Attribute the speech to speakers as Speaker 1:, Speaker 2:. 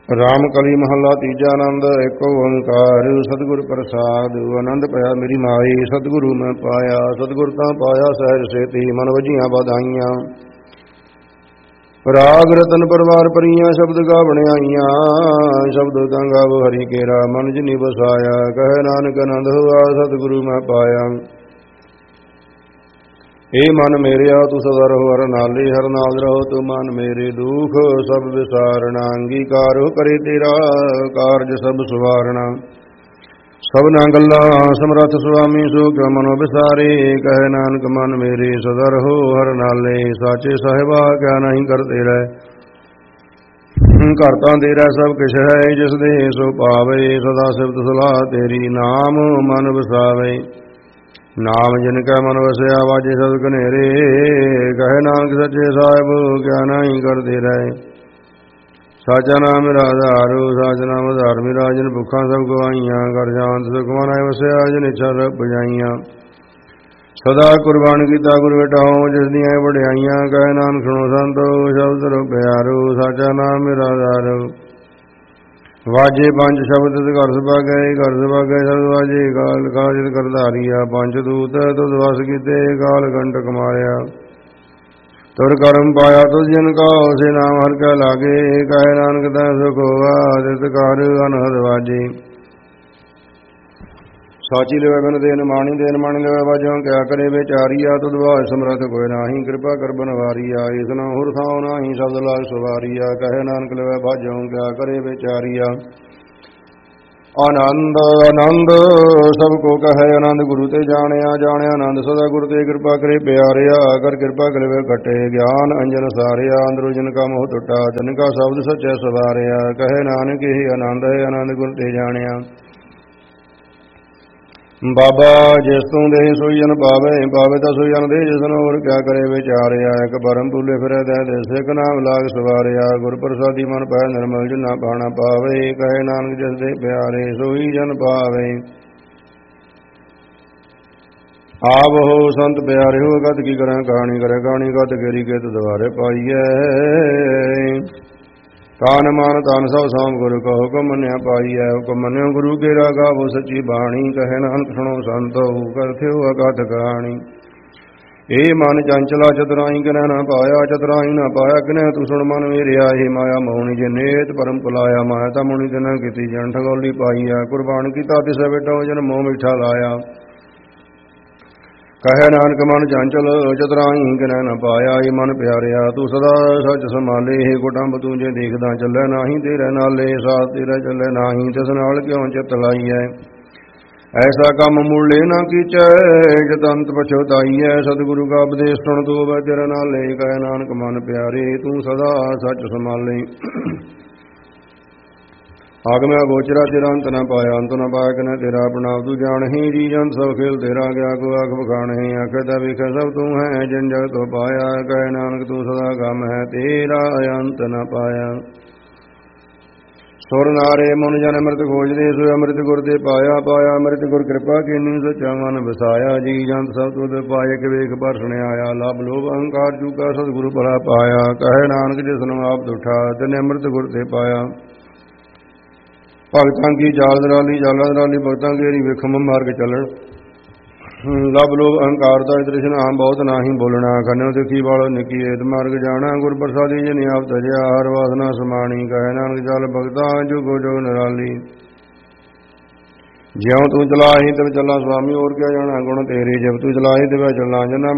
Speaker 1: ਰਾਮ ਕਲੀ ਮਹੱਲਾ ਤੀਜਾ। ਆਨੰਦ ਏਕ ਓੰਕਾਰ ਸਤਿਗੁਰ ਪ੍ਰਸਾਦ। ਆਨੰਦ ਪਿਆ ਮੇਰੀ ਮਾਈ ਸਤਿਗੁਰੂ ਮੈਂ ਪਾਇਆ। ਸਤਿਗੁਰ ਤਾਂ ਪਾਇਆ ਸਹਿਜ ਸੇਤੀ ਮਨ ਵਜੀਆਂ ਵਧਾਈਆਂ। ਰਾਗ ਰਤਨ ਪਰਵਾਰ ਪਰੀਆਂ ਸ਼ਬਦ ਗਾ ਬਣਾਈਆਂ। ਸ਼ਬਦ ਤਾਂ ਗਾਵੋ ਹਰੀ ਕੇਰਾ ਮਨ ਜਿਨੀ ਵਸਾਇਆ। ਕਹੇ ਨਾਨਕ ਆਨੰਦ ਹੋਆ ਸਤਿਗੁਰੂ ਮੈਂ ਪਾਇਆ। ਏ ਮਨ ਮੇਰਿਆ ਤੂੰ ਸਦਾ ਰਹੋ ਹਰ ਨਾਲੇ। ਹਰ ਨਾਲ ਰਹੋ ਤੂੰ ਮਨ ਮੇਰੇ। ਦੁਖ ਸਭ ਵਿਸਾਰਣਾ ਅੰਗੀਕਾਰ ਕਰੇ ਤੇਰਾ। ਕਾਰਜ ਸਭ ਸਵਾਰਣਾ ਸਭਨਾ ਗੱਲਾਂ ਸਮਰੱਥ ਸੁਆਮੀ ਸੋ ਕਿਉ ਮਨੋ ਵਿਸਾਰੇ। ਕਹੇ ਨਾਨਕ ਮਨ ਮੇਰੇ ਸਦਾ ਰਹੋ ਹਰ ਨਾਲੇ। ਸਾਚੇ ਸਾਹਿਬਾ ਕਿਆ ਨਹੀਂ ਕਰ ਤੇਰਾ। ਘਰ ਤਾਂ ਤੇਰਾ ਸਭ ਕਿਛ ਹੈ ਜਿਸ ਦੇ ਸੋ ਪਾਵੇ। ਸਦਾ ਸਿਫਤ ਸਲਾਹ ਤੇਰੀ ਨਾਮ ਮਨ ਵਸਾਵੇ। ਨਾਮ ਜਿਨ ਕੈ ਮਨ ਵਸਿਆ ਵਾਜੇ ਸਦ ਕਨੇਰੇ। ਕਹੇ ਨਾਨਕ ਸੱਚੇ ਸਾਹਿਬ ਕਿਆ ਨਹੀਂ ਕਰਦੇ ਰਹੇ। ਸਾਚਾ ਨਾਮ ਮੇਰਾ ਆਧਾਰੂ ਸਾਚ ਨਾਮ ਆਧਾਰ ਮੇਰਾ। ਜਿਨ ਭੁੱਖਾਂ ਸਭ ਗਵਾਈਆਂ ਕਰ ਜਾਨ ਸੁਖ ਮਨ ਵਸਿਆ। ਜਿਨ ਇੱਛਾ ਸਭ ਪੁਜਾਈਆਂ ਸਦਾ ਕੁਰਬਾਨ ਕੀਤਾ ਗੁਰ ਵਿਟਾਉ ਜਿਸ ਦੀਆਂ ਵਡਿਆਈਆਂ। ਕਹੇ ਨਾਨਕ ਸੁਣੋ ਸੰਤੋ ਸ਼ਬਦ ਰੋ ਪਿਆਰੋ। ਸਾਚਾ ਨਾਮ ਮੇਰਾ ਆਧਾਰੂ ਵਾਜੇ ਪੰਜ ਸ਼ਬਦ ਘਰ ਸੁਭਾਗੈ। ਘਰ ਸੁਭਾਗੈ ਸ਼ਬਦ ਵਾਜੇ ਕਾਲ ਕਾਜਿਤ ਕਰਧਾਰੀਆ। ਪੰਜ ਦੂਤ ਤੁਧ ਵਸ ਕੀਤੇ ਕਾਲ ਕੰਟਕ ਮਾਰਿਆ। ਤੁਰ ਕਰਮ ਪਾਇਆ ਤੁਧ ਜਨ ਕਾ ਸੇ ਨਾਮ ਹਰਿ ਕੈ ਲਾਗੇ। ਕਹੇ ਨਾਨਕ ਤੈ ਸੁਖ ਹੋਆ ਤਿਤ ਘਰ ਅਨਹਦ ਵਾਜੇ। ਸਾਚੀ ਲਿਵੈ ਬਿਨ ਦੇਨ ਮਾਣੀ ਦੇਨ ਮਾਣੀ ਲਿਵੈ ਵਾਜੋਂ ਕਿਆ ਕਰੇ ਵਿਚਾਰੀਆ। ਤੁਧ ਬਾਝ ਸਮਰਥ ਕੋਈ ਨਾਹੀ ਕਿਰਪਾ ਕਰ ਬਨਵਾਰੀਆ। ਇਸ ਨਾ ਹੁਰ ਥਾਉ ਨਾਹੀ ਸ਼ਬਦ ਲਾਗ ਸਵਾਰੀਆ। ਕਹੇ ਨਾਨਕ ਲਿਵੈ ਵਾਜੋਂ ਕਿਆ ਕਰੇ ਵਿਚਾਰੀਆ। ਆਨੰਦ ਆਨੰਦ ਸਭ ਕੋ ਕਹੈ ਆਨੰਦ ਗੁਰੂ ਤੇ ਜਾਣਿਆ। ਜਾਣਿਆ ਆਨੰਦ ਸਦਾ ਗੁਰੂ ਤੇ ਕਿਰਪਾ ਕਰੇ ਪਿਆਰਿਆ। ਕਰ ਕਿਰਪਾ ਕਰੇ ਘਟੇ ਗਿਆਨ ਅੰਜਨ ਸਾਰਿਆ। ਅੰਦਰੋਂ ਜਿਨ ਕਾ ਮੋਹ ਟੁੱਟਾ ਤਿਨ ਕਾ ਸ਼ਬਦ ਸੱਚੈ ਸਵਾਰਿਆ। ਕਹੇ ਨਾਨਕ ਇਹ ਆਨੰਦ ਹੈ ਆਨੰਦ ਗੁਰ ਤੇ ਜਾਣਿਆ। ਬਾਬਾ ਜਿਸ ਤੂੰ ਦੇ ਸੋਈ ਜਨ ਪਾਵੇ। ਪਾਵੇ ਤਾਂ ਸੋਈ ਜਨ ਦੇ ਜਿਸਨ ਹੋਰ ਕਿਆ ਕਰੇ ਵਿਚਾਰਿਆ। ਇੱਕ ਭਰਮ ਭੁੱਲੇ ਫਿਰੈ ਤੈ ਦਿਸ ਇਕ ਨਾਮ ਲਾਗ ਸਵਾਰਿਆ। ਗੁਰ ਪ੍ਰਸਾਦੀ ਮਨ ਪੈ ਨਿਰਮਲ ਜਿਨਾ ਪਾਣਾ ਪਾਵੇ। ਕਹੇ ਨਾਨਕ ਜਿਸ ਦੇ ਪਿਆਰੇ ਸੋਈ ਜਨ ਪਾਵੇ। ਆਪ ਹੋ ਸੰਤ ਪਿਆਰੇ ਹੋ ਗਤ ਕੀ ਕਰਾਂ ਕਹਾਣੀ ਕਰੇ ਕਹਾਣੀ ਗਤ ਕੇਰੀ ਕਿਤ ਦੁਆਰੇ ਪਾਈਐ। ਤਾਨ ਮਾਨ ਤਾਨ ਸਭ ਸਾਮ ਗੁਰੂ ਕਾ ਹੁਕਮ ਮੰਨਿਆ ਪਾਈਐ। ਹੁਕਮ ਮੰਨਿਓ ਗੁਰੂ ਕੇਰਾ ਗਾਵੋ ਸੱਚੀ ਬਾਣੀ। ਕਹੇ ਨਾਨਕ ਸੁਣੋ ਸੰਤੋ ਕਰਥਿਓ ਅਗਾਧ ਕਹਾਣੀ। ਏ ਮਨ ਚੰਚਲਾ ਚਤੁਰਾਈ ਕਿਨੈ ਨਾ ਪਾਇਆ। ਚਤੁਰਾਈ ਨਾ ਪਾਇਆ ਕਿਨੈ ਤੂੰ ਸੁਣ ਮਨ ਮੇਰਿਆ। ਏ ਮਾਇਆ ਮੋਹਣੀ ਜੇ ਨੇਤ ਪਰਮ ਪੁਲਾਇਆ। ਮਾਇਆ ਤਾਂ ਮੁਣੀ ਤਿਨਾ ਕੀਤੀ ਜਨ ਠਗੋਲੀ ਪਾਈਐ। ਕੁਰਬਾਨ ਕੀਤਾ ਤਿਸੈ ਵਿਟੋ ਜਨ ਮੋਹ ਮਿੱਠਾ ਲਾਇਆ। ਕਹੇ ਨਾਨਕ ਮਨ ਚੰਚਲ ਚਤੁਰਾਈ ਕਿਨੈ ਨ ਪਾਇਆ। ਏ ਮਨ ਪਿਆਰਿਆ ਤੂੰ ਸਦਾ ਸੱਚ ਸੰਭਾਲੇ। ਇਹ ਕੁਟੰਬ ਤੂੰ ਜੇ ਦੇਖਦਾ ਚੱਲੈ ਨਾਹੀ ਤੇਰੇ ਨਾਲੇ। ਸਾਥ ਤੇਰਾ ਚੱਲੈ ਨਾਹੀ ਤਿਸ ਨਾਲ ਕਿਉਂ ਚਿਤ ਲਾਈਐ। ਐਸਾ ਕੰਮ ਮੂਲੇ ਨਾ ਕੀਚੈ ਜਤ ਅੰਤ ਪਛਤਾਈਐ। ਸਤਿਗੁਰੂ ਕਾ ਉਪਦੇਸ਼ ਸੁਣ ਤੂੰ ਹੋਵੈ ਤੇਰੇ ਨਾਲੇ। ਕਹੇ ਨਾਨਕ ਮਨ ਪਿਆਰੇ ਤੂੰ ਸਦਾ ਸੱਚ ਸੰਭਾਲੇ। ਆਗਮੈ ਗੋਚਰਾ ਤੇਰਾ ਅੰਤ ਨ ਪਾਇਆ। ਅੰਤ ਨ ਪਾਇਆ ਕਿਨੈ ਤੇਰਾ ਆਪਣਾ ਤੂੰ ਜਾਣਹੀ। ਜੀ ਜੰਤ ਸਭ ਖੇਲ ਤੇਰਾ ਗਿਆ ਕੋ ਆਖ ਬਖਾਣਹੀ। ਆਖੇ ਤਾਂ ਵੇਖੈ ਸਭ ਤੂੰ ਹੈ ਜਿਨ ਜਗ ਤੋ ਪਾਇਆ। ਕਹੇ ਨਾਨਕ ਤੂੰ ਸਦਾ ਗਮ ਹੈ ਤੇਰਾ ਅੰਤ ਨ ਪਾਇਆ। ਸੁਰ ਨਾਰੇ ਮਨ ਜਨ ਅੰਮ੍ਰਿਤ ਖੋਜਦੇ ਸੋ ਅੰਮ੍ਰਿਤ ਗੁਰ ਤੇ ਪਾਇਆ। ਪਾਇਆ ਅੰਮ੍ਰਿਤ ਗੁਰ ਕਿਰਪਾ ਕੀਨੀ ਸੱਚਾ ਮਨ ਵਸਾਇਆ। ਜੀ ਜੰਤ ਸਭ ਤੁਧ ਪਾਏ ਕਿ ਵੇਖ ਪਰਸਣ ਆਇਆ। ਲਭ ਲੋਭ ਅਹੰਕਾਰ ਚੂਕਾ ਸਤਿਗੁਰੂ ਭਲਾ ਪਾਇਆ। ਕਹੇ ਨਾਨਕ ਜਿਸਨੂੰ ਆਪ ਦੁਠਾ ਤਿਨੇ ਅੰਮ੍ਰਿਤ ਗੁਰ ਤੇ ਪਾਇਆ। ਭਗਤਾਂ ਕੀ ਜਾਲ ਦਰਾਲੀ ਜਾਲਾ ਦਰਾਲੀ ਭਗਤਾਂ ਕੀ ਵੇਖਮ ਮਾਰਗ ਚੱਲਣ। ਲਭ ਲੋਭ ਅਹੰਕਾਰ ਦਾ ਤ੍ਰਿਸ਼ਨਾ ਬਹੁਤ ਨਾਹੀ ਬੋਲਣਾ। ਖੰਨਿਓ ਦੇਖੀ ਵਾਲੋ ਨਿੱਕੀ ਏਤ ਮਾਰਗ ਜਾਣਾ। ਗੁਰ ਪ੍ਰਸਾਦੀ ਜਿਨ ਆਪ ਤਜਿਆ ਹਰ ਵਾਸਨਾ ਸਮਾਣੀ। ਕਹੇ ਨਾਨਕ ਚੱਲ ਭਗਤਾਂ ਜੁਗੋ ਜੁਗ ਨਿਰਾਲੀ। ਜਿਉ ਤੂੰ ਚਲਾਹੀ ਤਿਵ ਚੱਲਾਂ ਸੁਆਮੀ ਹੋਰ ਕਿਆ ਜਾਣਾ ਗੁਣ ਤੇਰੇ। ਜਬ ਤੂੰ ਚਲਾਹੀ ਤਿਵੈ ਚੱਲਾਂ ਜਨਾ